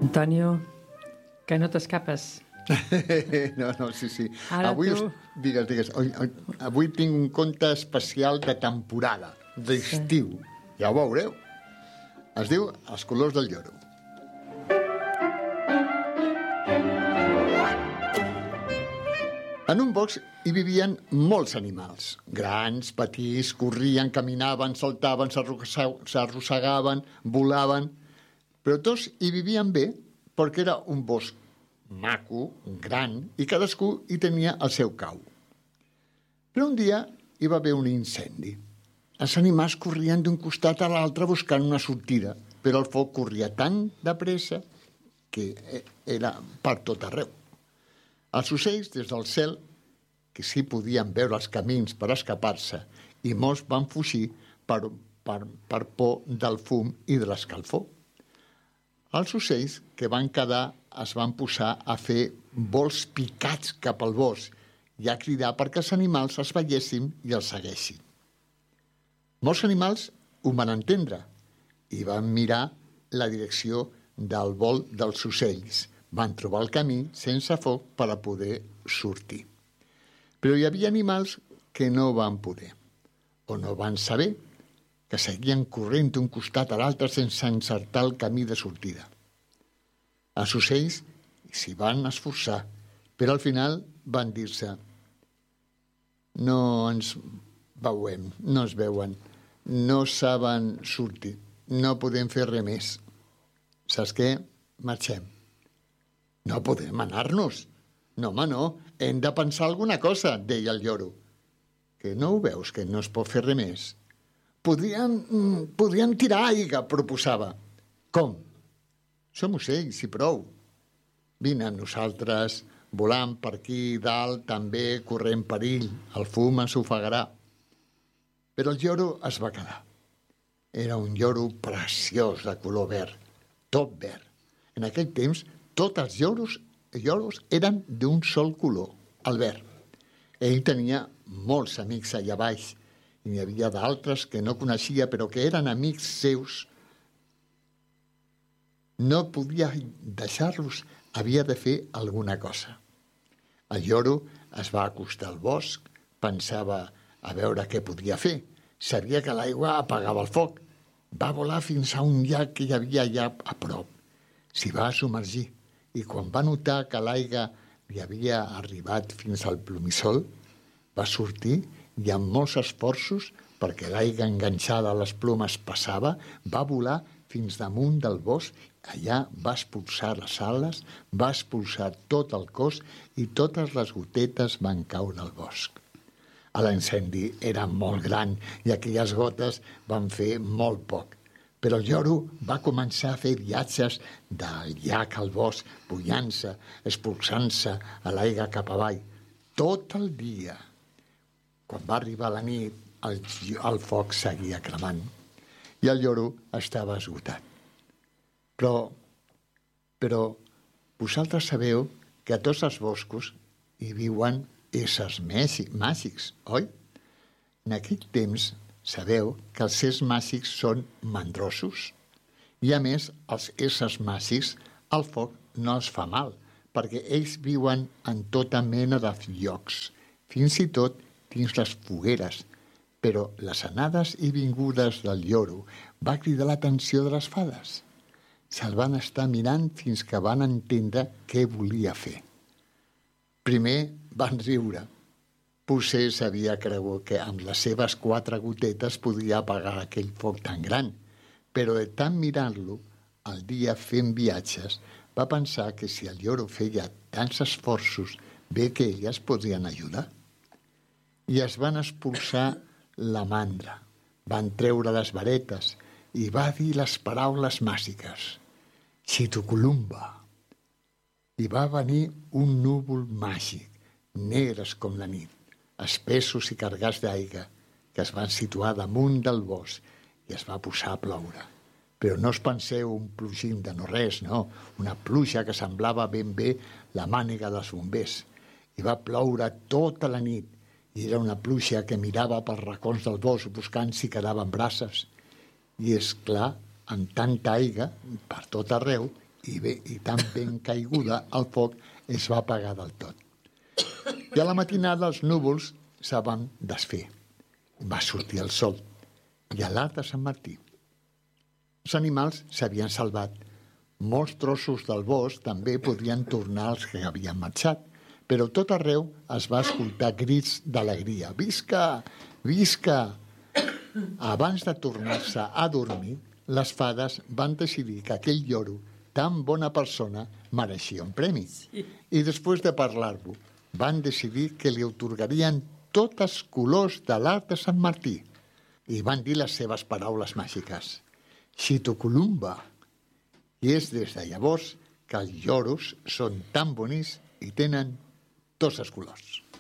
Antonio, que no t'escapes. No, sí. Ara Avui tu... Digues. Avui tinc un conte especial de temporada, d'estiu. Ja ho veureu. Es diu Els colors del lloro. En un bosc hi vivien molts animals. Grans, petits, corrien, caminaven, saltaven, s'arrossegaven, volaven. Però tots hi vivien bé perquè era un bosc maco, gran, i cadascú hi tenia el seu cau. Però un dia hi va haver un incendi. Els animals corrien d'un costat a l'altre buscant una sortida, però el foc corria tan de pressa que era per tot arreu. Els ocells, des del cel, que sí podien veure els camins per escapar-se, i molts van fugir per por del fum i de l'escalfor. Els ocells que van quedar es van posar a fer vols picats cap al bosc i a cridar perquè els animals els veiessin i els seguessin. Molts animals ho van entendre i van mirar la direcció del vol dels ocells. Van trobar el camí sense foc per a poder sortir. Però hi havia animals que no van poder o no van saber, que seguien corrent d'un costat a l'altre sense encertar el camí de sortida. Els ocells s'hi van esforçar, però al final van dir-se: no ens veuen, no es veuen, no saben sortir, no podem fer res més. Saps què? Marxem. No podem anar-nos. No, home, no, hem de pensar alguna cosa, deia el lloro. Que no ho veus, que no es pot fer res més? Podríem tirar aigua, proposava. Com? Som ocells i prou. Vine amb nosaltres, volant per aquí dalt, també corrent perill. El fum ens ofegarà. Però el lloro es va quedar. Era un lloro preciós de color verd, tot verd. En aquell temps, tots els lloros eren d'un sol color, el verd. Ell tenia molts amics allà baix, i n'hi havia d'altres que no coneixia, però que eren amics seus. No podia deixar-los, havia de fer alguna cosa. El lloro es va acostar al bosc, pensava a veure què podia fer. Sabia que l'aigua apagava el foc. Va volar fins a un llac que hi havia allà a prop. S'hi va submergir i quan va notar que l'aigua li havia arribat fins al plomissol, va sortir i amb molts esforços, perquè l'aigua enganxada a les plomes passava, va volar fins damunt del bosc. Allà va expulsar les ales, va expulsar tot el cos i totes les gotetes van caure al bosc. L'incendi era molt gran i aquelles gotes van fer molt poc. Però el lloro va començar a fer viatges del llac al bosc, pujant-se, expulsant-se a l'aigua cap avall, tot el dia. Quan va arribar la nit, el foc seguia cremant i el lloro estava esgotat. Però vosaltres sabeu que a tots els boscos hi viuen éssers màgics, oi? En aquell temps sabeu que els éssers màgics són mandrosos i, a més, els éssers màgics, el foc no els fa mal, perquè ells viuen en tota mena de llocs, fins i tot dins les fogueres. Però les anades i vingudes del lloro va cridar l'atenció de les fades. Se'l van estar mirant fins que van entendre què volia fer. Primer van riure. Potser s'havia cregut que amb les seves 4 gotetes podia apagar aquell foc tan gran, però de tant mirar-lo, el dia fent viatges, va pensar que si el lloro feia tants esforços, bé que elles podrien ajudar. I es van expulsar la mandra, van treure les varetes i va dir les paraules màgiques. Xitocolumba. I va venir un núvol màgic, negres com la nit, espessos i carregats d'aigua, que es van situar damunt del bosc i es va posar a ploure. Però no us penseu un plogim de no res, no, una pluja que semblava ben bé la mànega dels bombers. I va ploure tota la nit i era una pluja que mirava pels racons del bosc buscant si quedaven braces. I és clar, amb tanta aigua per tot arreu, i tan ben caiguda el foc es va apagar del tot. I a la matinada els núvols se van desfer. Va sortir el sol. I a l'arc de Sant Martí. Els animals s'havien salvat. Molts trossos del bosc també podien tornar als que havien marxat, però tot arreu es va escoltar crits d'alegria. Visca! Visca! Abans de tornar-se a dormir, les fades van decidir que aquell lloro, tan bona persona, mereixia un premi. Sí. I després de parlar-ho, van decidir que li atorgarien tots els colors de l'arc de Sant Martí. I van dir les seves paraules màgiques. Xitocolumba. I és des de llavors que els lloros són tan bonics i tenen tots els colors.